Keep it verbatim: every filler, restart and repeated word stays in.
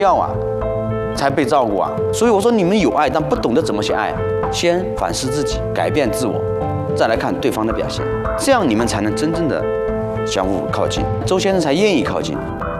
要啊，才被照顾啊。所以我说你们有爱，但不懂得怎么去爱，先反思自己，改变自我，再来看对方的表现，这样你们才能真正的相互靠近，周先生才愿意靠近。